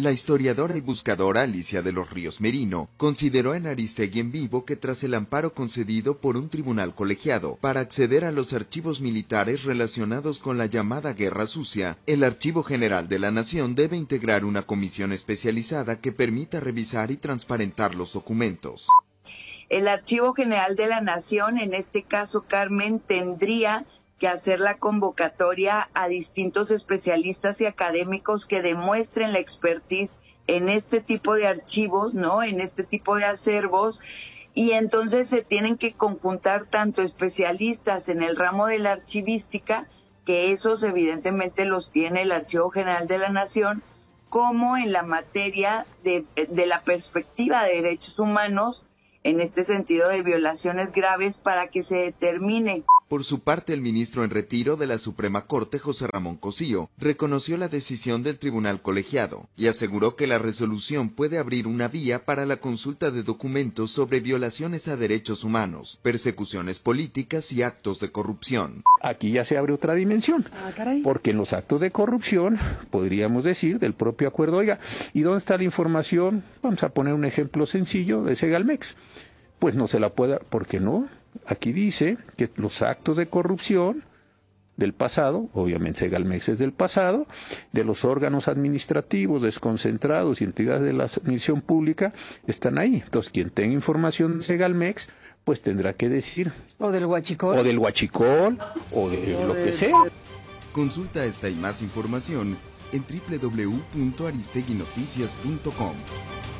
La historiadora y buscadora Alicia de los Ríos Merino consideró en Aristegui en Vivo que tras el amparo concedido por un tribunal colegiado para acceder a los archivos militares relacionados con la llamada Guerra Sucia, el Archivo General de la Nación debe integrar una comisión especializada que permita revisar y transparentar los documentos. El Archivo General de la Nación, en este caso, Carmen, tendría que hacer la convocatoria a distintos especialistas y académicos que demuestren la expertise en este tipo de archivos, ¿no? En este tipo de acervos, y entonces se tienen que conjuntar tanto especialistas en el ramo de la archivística, que esos evidentemente los tiene el Archivo General de la Nación, como en la materia de la perspectiva de derechos humanos, en este sentido de violaciones graves, para que se determine. Por su parte, el ministro en retiro de la Suprema Corte, José Ramón Cosío, reconoció la decisión del tribunal colegiado y aseguró que la resolución puede abrir una vía para la consulta de documentos sobre violaciones a derechos humanos, persecuciones políticas y actos de corrupción. Aquí ya se abre otra dimensión, porque en los actos de corrupción, podríamos decir, del propio acuerdo, oiga, ¿y dónde está la información? Vamos a poner un ejemplo sencillo de Segalmex. Pues no se la puede, ¿por qué no? Aquí dice que los actos de corrupción del pasado, obviamente Segalmex es del pasado, de los órganos administrativos desconcentrados y entidades de la administración pública están ahí. Entonces, quien tenga información de Segalmex, pues tendrá que decir. O del huachicol. O del huachicol, o de lo que sea. Consulta esta y más información en www.aristeguinoticias.com.